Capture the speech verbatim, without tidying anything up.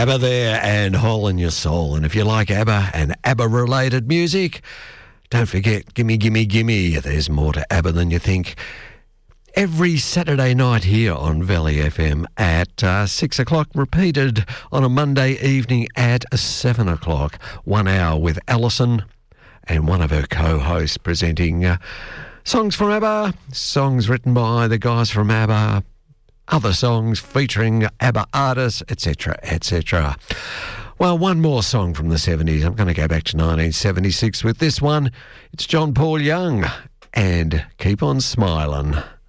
ABBA there and Hole in Your Soul. And if you like ABBA and ABBA-related music, don't forget, Gimme, Gimme, Gimme. There's more to ABBA than you think. Every Saturday night here on Valley F M at uh, six o'clock, repeated on a Monday evening at seven o'clock. One hour with Alison and one of her co-hosts presenting uh, songs from ABBA, songs written by the guys from ABBA, other songs featuring ABBA artists, et cetera, et cetera. Well, one more song from the seventies. I'm going to go back to nineteen seventy-six with this one. It's John Paul Young and Keep On Smiling.